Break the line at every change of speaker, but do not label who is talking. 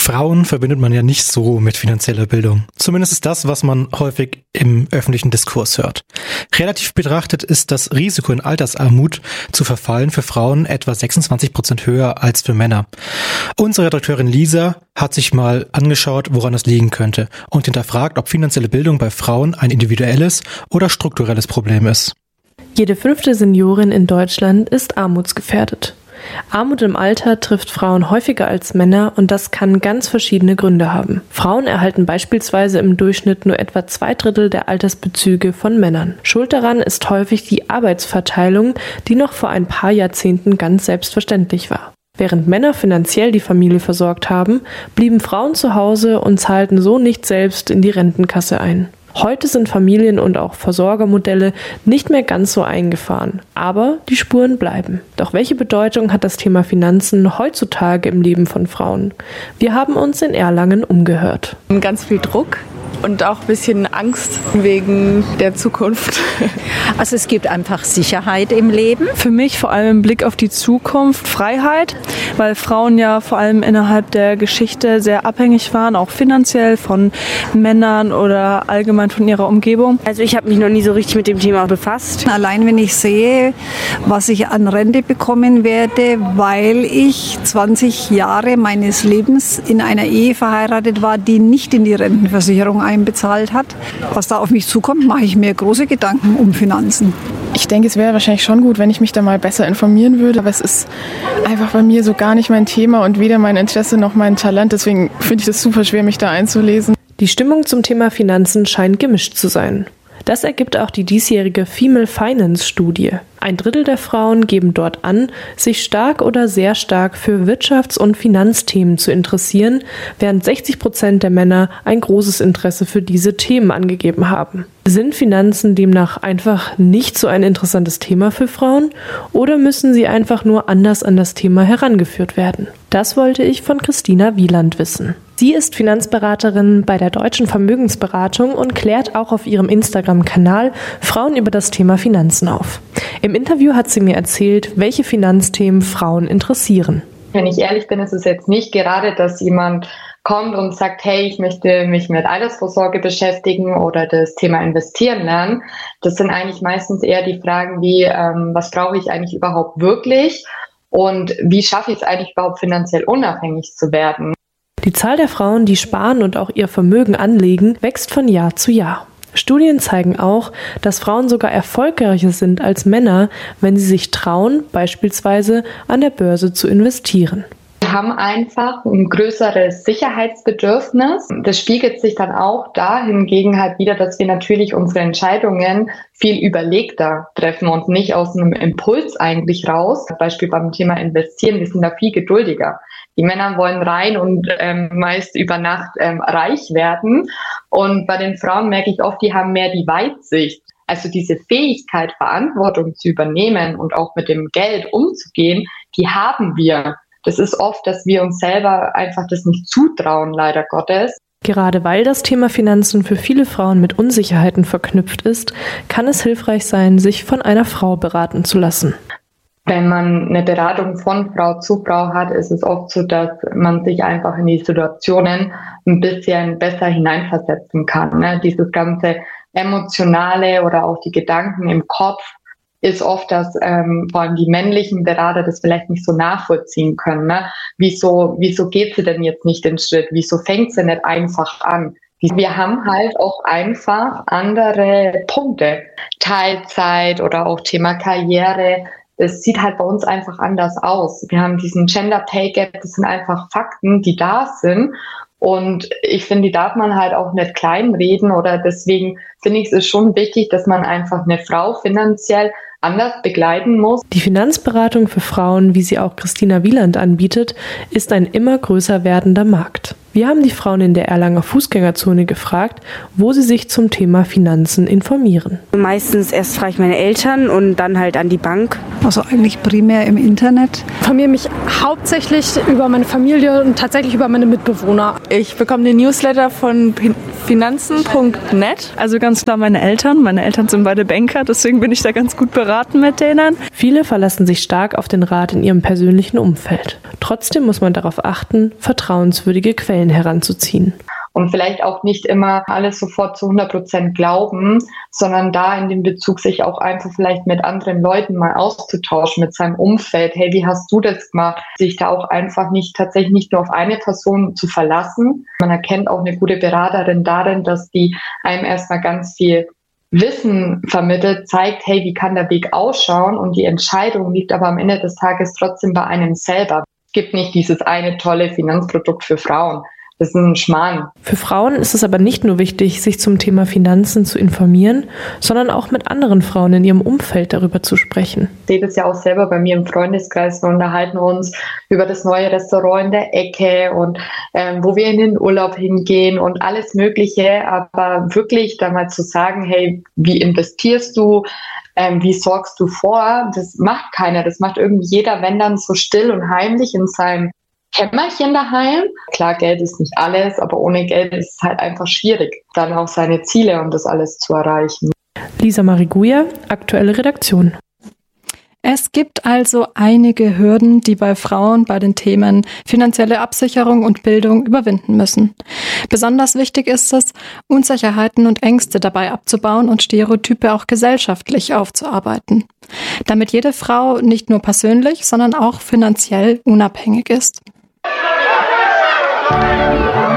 Frauen verbindet man ja nicht so mit finanzieller Bildung. Zumindest ist das, was man häufig im öffentlichen Diskurs hört. Relativ betrachtet ist das Risiko in Altersarmut zu verfallen für Frauen etwa 26% höher als für Männer. Unsere Redakteurin Lisa hat sich mal angeschaut, woran das liegen könnte und hinterfragt, ob finanzielle Bildung bei Frauen ein individuelles oder strukturelles Problem ist.
Jede 5. Seniorin in Deutschland ist armutsgefährdet. Armut im Alter trifft Frauen häufiger als Männer und das kann ganz verschiedene Gründe haben. Frauen erhalten beispielsweise im Durchschnitt nur etwa 2/3 der Altersbezüge von Männern. Schuld daran ist häufig die Arbeitsverteilung, die noch vor ein paar Jahrzehnten ganz selbstverständlich war. Während Männer finanziell die Familie versorgt haben, blieben Frauen zu Hause und zahlten so nicht selbst in die Rentenkasse ein. Heute sind Familien- und auch Versorgermodelle nicht mehr ganz so eingefahren, aber die Spuren bleiben. Doch welche Bedeutung hat das Thema Finanzen heutzutage im Leben von Frauen? Wir haben uns in Erlangen umgehört.
Ganz viel Druck und auch ein bisschen Angst wegen der Zukunft.
Also es gibt einfach Sicherheit im Leben.
Für mich vor allem im Blick auf die Zukunft Freiheit, weil Frauen ja vor allem innerhalb der Geschichte sehr abhängig waren, auch finanziell von Männern oder allgemein von ihrer Umgebung.
Also ich habe mich noch nie so richtig mit dem Thema befasst.
Allein wenn ich sehe, was ich an Rente bekommen werde, weil ich 20 Jahre meines Lebens in einer Ehe verheiratet war, die nicht in die Rentenversicherung einbezahlt hat. Was da auf mich zukommt, mache ich mir große Gedanken um Finanzen.
Ich denke, es wäre wahrscheinlich schon gut, wenn ich mich da mal besser informieren würde. Aber es ist einfach bei mir so gar nicht mein Thema und weder mein Interesse noch mein Talent. Deswegen finde ich das super schwer, mich da einzulesen.
Die Stimmung zum Thema Finanzen scheint gemischt zu sein. Das ergibt auch die diesjährige Female Finance Studie. 1/3 der Frauen geben dort an, sich stark oder sehr stark für Wirtschafts- und Finanzthemen zu interessieren, während 60% der Männer ein großes Interesse für diese Themen angegeben haben. Sind Finanzen demnach einfach nicht so ein interessantes Thema für Frauen oder müssen sie einfach nur anders an das Thema herangeführt werden? Das wollte ich von Christina Wieland wissen. Sie ist Finanzberaterin bei der Deutschen Vermögensberatung und klärt auch auf ihrem Instagram-Kanal Frauen über das Thema Finanzen auf. Im Interview hat sie mir erzählt, welche Finanzthemen Frauen interessieren.
Wenn ich ehrlich bin, ist es jetzt nicht gerade, dass jemand kommt und sagt, hey, ich möchte mich mit Altersvorsorge beschäftigen oder das Thema Investieren lernen. Das sind eigentlich meistens eher die Fragen wie, was brauche ich eigentlich überhaupt wirklich und wie schaffe ich es eigentlich überhaupt finanziell unabhängig zu werden?
Die Zahl der Frauen, die sparen und auch ihr Vermögen anlegen, wächst von Jahr zu Jahr. Studien zeigen auch, dass Frauen sogar erfolgreicher sind als Männer, wenn sie sich trauen, beispielsweise an der Börse zu investieren.
Wir haben einfach ein größeres Sicherheitsbedürfnis. Das spiegelt sich dann auch dahingegen halt wieder, dass wir natürlich unsere Entscheidungen viel überlegter treffen und nicht aus einem Impuls eigentlich raus. Zum Beispiel beim Thema Investieren, wir sind da viel geduldiger. Die Männer wollen rein und meist über Nacht reich werden. Und bei den Frauen merke ich oft, die haben mehr die Weitsicht. Also diese Fähigkeit, Verantwortung zu übernehmen und auch mit dem Geld umzugehen, die haben wir. Das ist oft, dass wir uns selber einfach das nicht zutrauen, leider Gottes.
Gerade weil das Thema Finanzen für viele Frauen mit Unsicherheiten verknüpft ist, kann es hilfreich sein, sich von einer Frau beraten zu lassen.
Wenn man eine Beratung von Frau zu Frau hat, ist es oft so, dass man sich einfach in die Situationen ein bisschen besser hineinversetzen kann. Ne? Dieses ganze Emotionale oder auch die Gedanken im Kopf ist oft, dass vor allem die männlichen Berater das vielleicht nicht so nachvollziehen können. Ne? Wieso geht sie denn jetzt nicht den Schritt? Wieso fängt sie nicht einfach an? Wir haben halt auch einfach andere Punkte. Teilzeit oder auch Thema Karriere. Es sieht halt bei uns einfach anders aus. Wir haben diesen Gender Pay Gap, das sind einfach Fakten, die da sind. Und ich finde, die darf man halt auch nicht kleinreden oder deswegen finde ich, es ist schon wichtig, dass man einfach eine Frau finanziell anders begleiten muss.
Die Finanzberatung für Frauen, wie sie auch Christina Wieland anbietet, ist ein immer größer werdender Markt. Wir haben die Frauen in der Erlanger Fußgängerzone gefragt, wo sie sich zum Thema Finanzen informieren.
Meistens erst frage ich meine Eltern und dann halt an die Bank.
Also eigentlich primär im Internet.
Ich informiere mich hauptsächlich über meine Familie und tatsächlich über meine Mitbewohner.
Ich bekomme den Newsletter von finanzen.net. Also ganz klar meine Eltern. Meine Eltern sind beide Banker, deswegen bin ich da ganz gut beraten mit denen.
Viele verlassen sich stark auf den Rat in ihrem persönlichen Umfeld. Trotzdem muss man darauf achten, vertrauenswürdige Quellen heranzuziehen.
Und vielleicht auch nicht immer alles sofort zu 100% glauben, sondern da in dem Bezug sich auch einfach vielleicht mit anderen Leuten mal auszutauschen, mit seinem Umfeld. Hey, wie hast du das gemacht? Sich da auch einfach tatsächlich nicht nur auf eine Person zu verlassen. Man erkennt auch eine gute Beraterin darin, dass die einem erstmal ganz viel Wissen vermittelt, zeigt, hey, wie kann der Weg ausschauen? Und die Entscheidung liegt aber am Ende des Tages trotzdem bei einem selber. Es gibt nicht dieses eine tolle Finanzprodukt für Frauen. Das ist ein Schmarrn.
Für Frauen ist es aber nicht nur wichtig, sich zum Thema Finanzen zu informieren, sondern auch mit anderen Frauen in ihrem Umfeld darüber zu sprechen.
Ich sehe das ja auch selber bei mir im Freundeskreis. Wir unterhalten uns über das neue Restaurant in der Ecke und wo wir in den Urlaub hingehen und alles Mögliche. Aber wirklich da mal zu sagen, hey, wie investierst du? Wie sorgst du vor? Das macht keiner. Das macht irgendwie jeder, wenn dann so still und heimlich in seinem Kämmerchen daheim. Klar, Geld ist nicht alles, aber ohne Geld ist es halt einfach schwierig, dann auch seine Ziele und das alles zu erreichen.
Lisa Mariguia, aktuelle Redaktion.
Es gibt also einige Hürden, die bei Frauen bei den Themen finanzielle Absicherung und Bildung überwinden müssen. Besonders wichtig ist es, Unsicherheiten und Ängste dabei abzubauen und Stereotype auch gesellschaftlich aufzuarbeiten, damit jede Frau nicht nur persönlich, sondern auch finanziell unabhängig ist.